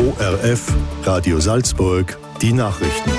ORF, Radio Salzburg, die Nachrichten.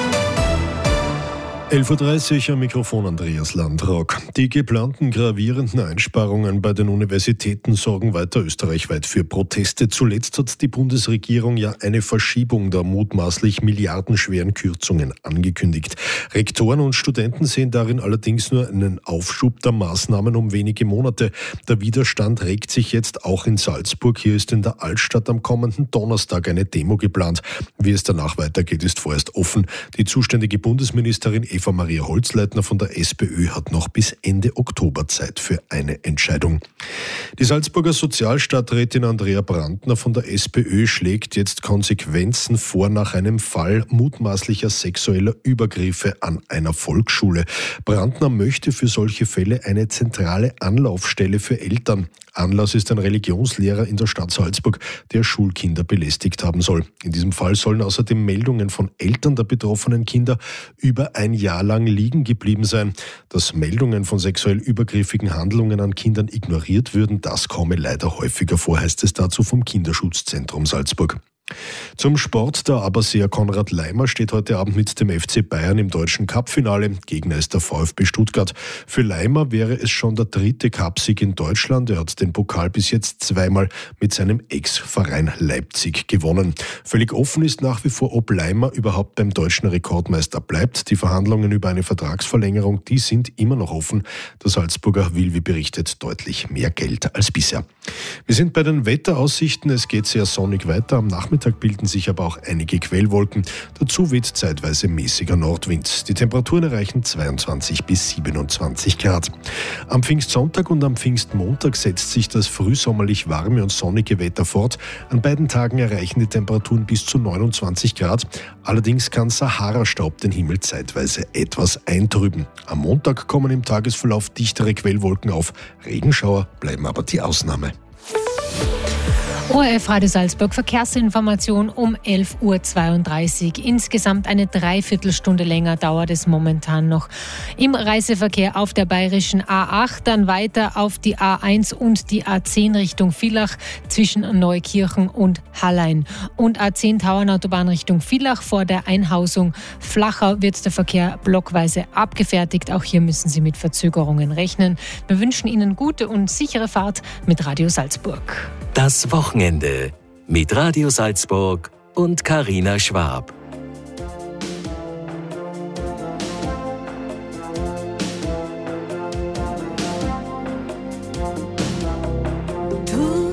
11.30 Uhr am Mikrofon Andreas Landrock. Die geplanten gravierenden Einsparungen bei den Universitäten sorgen weiter österreichweit für Proteste. Zuletzt hat die Bundesregierung ja eine Verschiebung der mutmaßlich milliardenschweren Kürzungen angekündigt. Rektoren und Studenten sehen darin allerdings nur einen Aufschub der Maßnahmen um wenige Monate. Der Widerstand regt sich jetzt auch in Salzburg. Hier ist in der Altstadt am kommenden Donnerstag eine Demo geplant. Wie es danach weitergeht, ist vorerst offen. Die zuständige Bundesministerin Eva Maria Holzleitner von der SPÖ hat noch bis Ende Oktober Zeit für eine Entscheidung. Die Salzburger Sozialstadträtin Andrea Brandner von der SPÖ schlägt jetzt Konsequenzen vor nach einem Fall mutmaßlicher sexueller Übergriffe an einer Volksschule. Brandner möchte für solche Fälle eine zentrale Anlaufstelle für Eltern. Anlass ist ein Religionslehrer in der Stadt Salzburg, der Schulkinder belästigt haben soll. In diesem Fall sollen außerdem Meldungen von Eltern der betroffenen Kinder über ein Jahr lang liegen geblieben sein. Dass Meldungen von sexuell übergriffigen Handlungen an Kindern ignoriert würden, das komme leider häufiger vor, heißt es dazu vom Kinderschutzzentrum Salzburg. Zum Sport. Der Aberseer Konrad Laimer steht heute Abend mit dem FC Bayern im deutschen Cup-Finale. Gegner ist der VfB Stuttgart. Für Laimer wäre es schon der 3. Cupsieg in Deutschland. Er hat den Pokal bis jetzt zweimal mit seinem Ex-Verein Leipzig gewonnen. Völlig offen ist nach wie vor, ob Laimer überhaupt beim deutschen Rekordmeister bleibt. Die Verhandlungen über eine Vertragsverlängerung, die sind immer noch offen. Der Salzburger will, wie berichtet, deutlich mehr Geld als bisher. Wir sind bei den Wetteraussichten. Es geht sehr sonnig weiter. Am Nachmittag bilden sich aber auch einige Quellwolken. Dazu weht zeitweise mäßiger Nordwind. Die Temperaturen erreichen 22 bis 27 Grad. Am Pfingstsonntag und am Pfingstmontag setzt sich das frühsommerlich warme und sonnige Wetter fort. An beiden Tagen erreichen die Temperaturen bis zu 29 Grad. Allerdings kann Sahara-Staub den Himmel zeitweise etwas eintrüben. Am Montag kommen im Tagesverlauf dichtere Quellwolken auf. Regenschauer bleiben aber die Ausnahme. ORF Radio Salzburg Verkehrsinformation um 11.32 Uhr. Insgesamt eine Dreiviertelstunde länger dauert es momentan noch im Reiseverkehr auf der bayerischen A8, dann weiter auf die A1 und die A10 Richtung Villach zwischen Neukirchen und Hallein. Und A10 Tauernautobahn Richtung Villach vor der Einhausung Flachau wird der Verkehr blockweise abgefertigt. Auch hier müssen Sie mit Verzögerungen rechnen. Wir wünschen Ihnen gute und sichere Fahrt mit Radio Salzburg. Das Wochenende mit Radio Salzburg und Carina Schwab. Tu,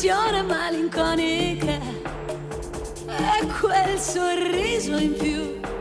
quell'espressione malinconica e quel sorriso in più